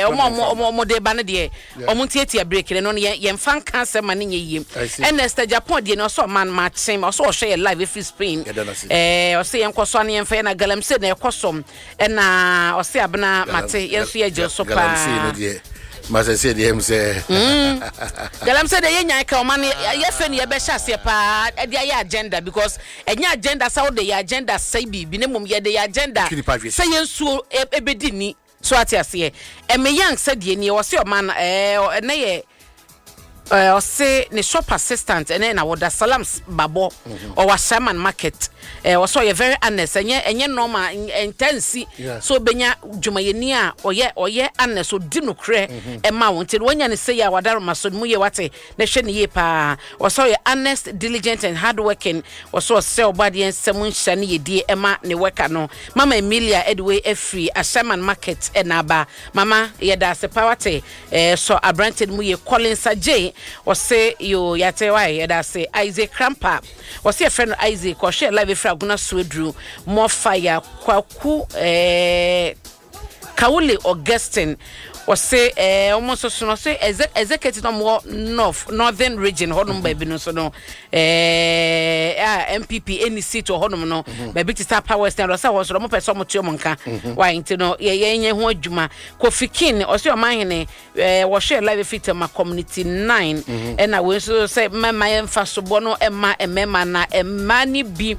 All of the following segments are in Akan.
omo de ba ne de omo tietia break ne no ye mfa kan se ma ne nyeyem Ernest Japan de no so man matching o so share live if Spain o se yen koso ne mfa na galamse na ekosom na o se abna mate yenso ye je so pa Masa say the him say galamse de yenya ka o man ye fe ne ye be hyase pa e de ya agenda because enya agenda sa wo de ya agenda sai bi ne mum ye de ya agenda say yensu ebedi ni so atiase e me yang said ye ni o se o man na ye o se ne shop assistant and na woda salams babo or was Sherman market o so ye very honest enye normal intense so benya dwumayeni a oye honest so di no kre e ma won te wonya ne say ya wadaro maso mu ye wate na hwe ne ye pa o so ye honest diligent and hardworking o so se obade ensem nhya ne ye die e ma ne worker no mama Emilia Edway Efri a Sherman market e na ba mama ye da se pa wate so abranted mu ye Collins J o say yo yate why ye da se Isaac Crampa o say friend Isaac ko share live fra guna swedru more fire kwaku Kaule Augustine o say almost so say executive no northern region honum baby no so no MPP any seat or honum no baby to start power stand so was mo person mo tio monka why nti no ye ho adwuma Kofi King o say o man ne wo share live fit ma community 9 and na we so say mama emfa so bo no emma na emani bi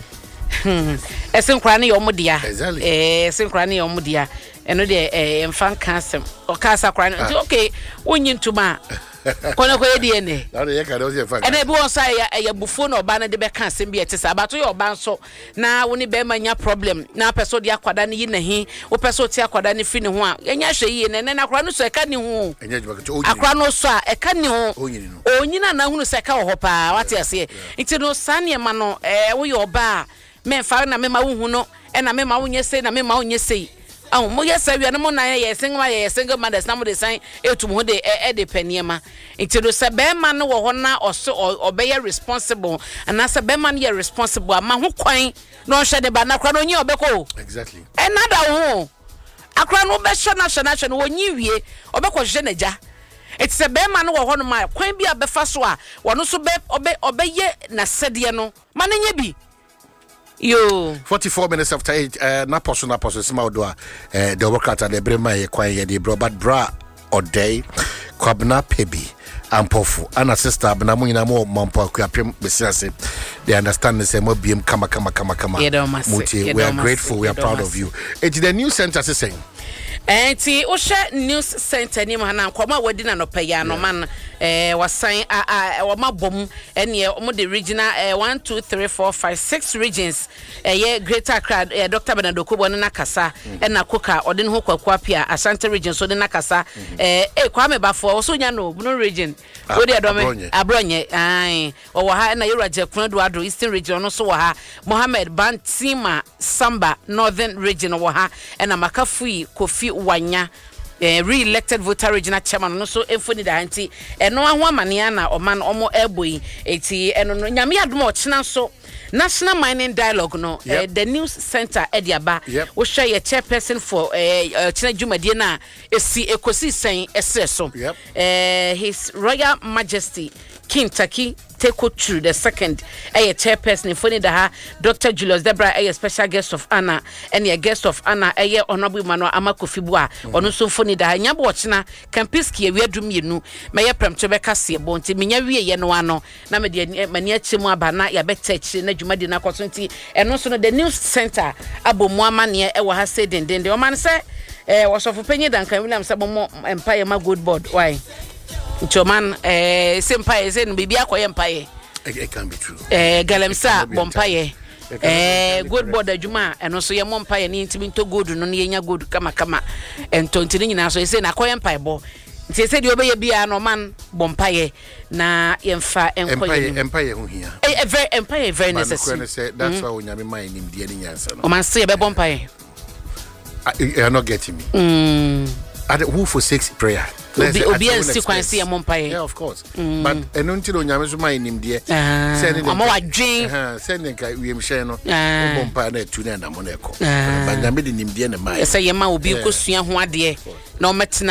esenkra ne yomudia esenkra ne yomudia eno de emfan kansem o kasa kra ne okay wonyi ntuma kono ko yedi ene na de yeka de o se fa ene bi won sa ya bufo na oba na de be kansem bi etisa abato ye oba nso na woni be manya problem na peso de akwada ne yi na hi wo peso ti akwada ne fi ne ho a enya hwe yi ne na akra no so eka ne ho enya djuma ko akra no so a eka ne ho onyina na hunu se ka wo ho pa wate ase nti no sane ma no wo ye oba me fa na me ma wo hu no e na me ma wo nyese na me ma wo nyese mo yesa wi na mo na ye single mothers na mo de san etum ho de de paniema nti do se be ma no wo ho na obeye responsible and as be man ye responsible ama ho kwan no hwe de ba na kra no nyi obeko exactly another ho akra no be hwe na no wonyi wie obeko hwe na ja it's a be man wo ho no ma kwan bi abefa so a wono so be obeye na sede no ma na nya bi yo 44 minutes after 8 na poso sima odoa the worker the brema ye kwan ye the bro but bra odai kwabna pebi ampofu ana sister abna mu nyina mo mampo akuapem besiase they understand the same biem kama muti we are grateful we are proud of you it's the new center saying ti o share news center ni ma na nkoma wadi na no paya no man wasan wo mabom ene o mo the regional 1 2 3 4 5 6 regions ye Greater Accra Dr. Bernardo Kubo na kasa na koka ode ne ho kwakwa pia Asante region so de na kasa Kwame Bafo so nya no Bunu region o de adome abronye ai o wa ha na Yuraje Kunadu Eastern region no so wa ha Mohammed Bantima Samba Northern region wo ha na Makafui Kofi Wanya re-elected voter regional chairman no so enfoni da anti eno aho amane na oman omo elboy eti eno no nyame adom ochina so National Mining Dialogue no the news center Ediaba wo share your chairperson for China Jumadie na esi ekosi sen esreso His Royal Majesty King Taki Teko True the second chairperson in Foni da Dr. Julius Debra special guest of honor and a guest of honor honorable Mano Amakofibua ono so Foni da nyabo ochina Campiski we adum yenu meye premto beka se bonti menya wie ye no ano na me de mani achemu aba na ya beta na dwumadi na kwaso nti eno so no the news center abomu amane wa ha say dendende o man say wasofo penye Duncan Williams abomo empire ma good board why Choman Sempaye Zen Bibi akoye mpaye. It can be true. Galemsa bompaye. Good board adwuma eno so ye mompaye ni ntimi to good no ne nya good kama entontini nyina so ese na akoye mpaye bo. Nti ese de obeye bia no man bompaye na yemfa enkoye. Empire hu hia. Very empire very necessary. That's why onyame man nim de ni nyansa no. O man say be bompaye. You are not getting me. Who forsakes prayer? Obi sequence ya mompaye. Yeah, of course. But enunti do nyame so man nim de. Send them. Wadwen. Send them kai we mhye no. Mompaye na tu na mo na ekọ. But nyame de nim de na mai. Ese ye ma obi kosua ho ade. Na o